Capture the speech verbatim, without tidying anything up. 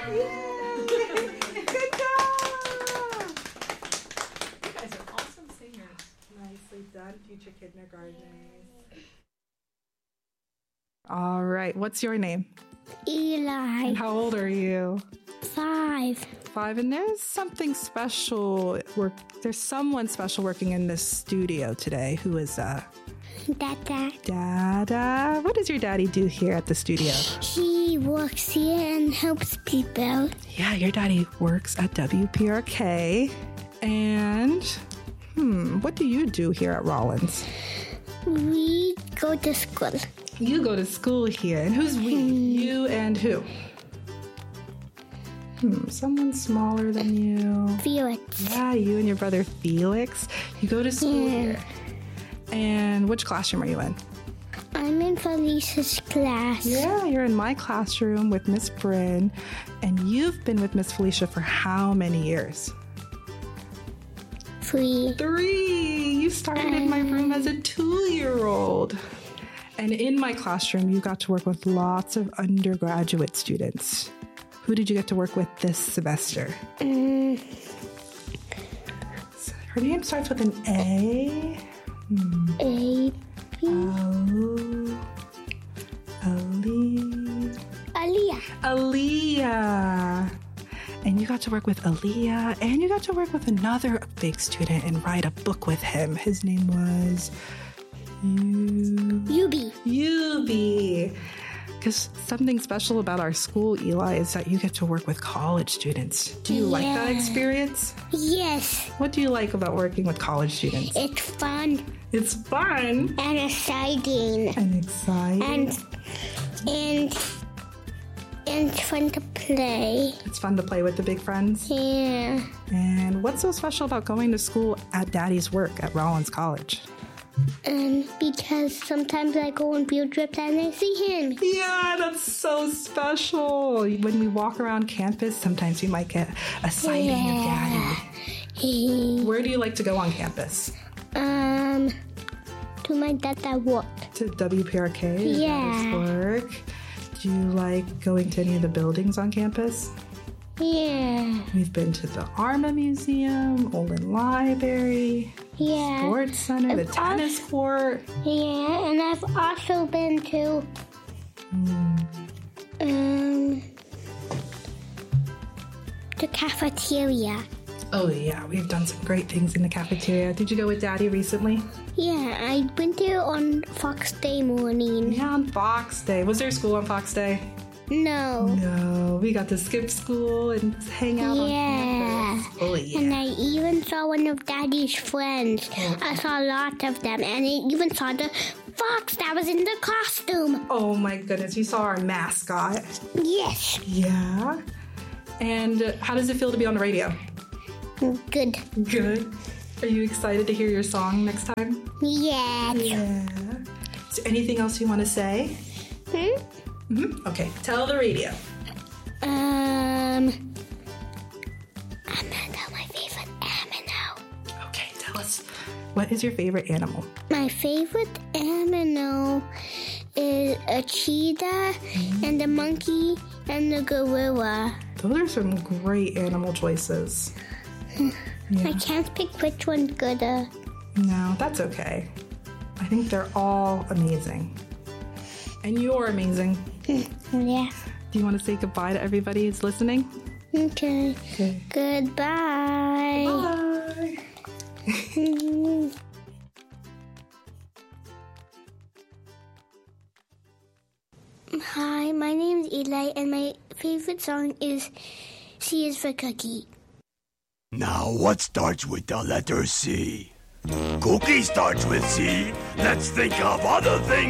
Yay! Good job! You guys are awesome singers. Nicely done, future kindergartners. All right, what's your name? Eli. And how old are you? Five. Five, and there's something special. Work. There's someone special working in this studio today. Who is uh? Dada. Dada. What does your daddy do here at the studio? He works here and helps people. Yeah, your daddy works at W P R K. And hmm, what do you do here at Rollins? We go to school. You go to school here, and who's we? Hmm. You and who? Hmm, someone smaller than you. Felix. Yeah, you and your brother Felix. You go to school Yeah. here. And which classroom are you in? I'm in Felicia's class. Yeah, you're in my classroom with Miss Bryn. And you've been with Miss Felicia for how many years? Three. Three! You started in my room as a two-year-old. And in my classroom, you got to work with lots of undergraduate students. Who did you get to work with this semester? Um, Her name starts with an A. Hmm. A. B. Oh. Ali. Aliyah. Aaliyah. And you got to work with Aaliyah, and you got to work with another big student and write a book with him. His name was you. Yubi. Yubi. Because something special about our school, Eli, is that you get to work with college students. Do you like that Yeah. experience? Yes. What do you like about working with college students? It's fun It's fun and exciting. and exciting. And and and it's fun to play. It's fun to play with the big friends. Yeah. And what's so special about going to school at Daddy's work at Rollins College? Um, because sometimes I go on field trips and I see him. Yeah, that's so special. When we walk around campus, sometimes we might get a sighting of Daddy. He, Where do you like to go on campus? um, to my dada work. To W P R K? your Yeah. Daddy's work? Do you like going to any of the buildings on campus? Yeah. We've been to the ARMA Museum, Olin Library, Yeah. Sports Center, the I've tennis court. Yeah, and I've also been to um the cafeteria. Oh yeah, we've done some great things in the cafeteria. Did you go with Daddy recently? Yeah, I went there on Fox Day morning. Yeah, on Fox Day. Was there school on Fox Day? No. No, we got to skip school and hang out on Yeah. campus. Oh yeah. And I even saw one of Daddy's friends. I saw a lot of them, and I even saw the fox that was in the costume. Oh my goodness, you saw our mascot. Yes. Yeah. And uh, how does it feel to be on the radio? Good. Good. Are you excited to hear your song next time? Yeah. Yeah. Is there anything else you want to say? Hmm? Mm-hmm. Okay, tell the radio. Um. I'm gonna tell my favorite animal. Okay, tell us, what is your favorite animal? My favorite animal is a cheetah and a monkey and a gorilla. Those are some great animal choices. I Yeah. can't pick which one's gooder. No, that's okay. I think they're all amazing. And you're amazing. Yeah. Do you want to say goodbye to everybody who's listening? Okay. Okay. Goodbye. Bye. Hi, my name is Eli, and my favorite song is C is for Cookie. Now, what starts with the letter C? Cookie starts with C. Let's think of other things.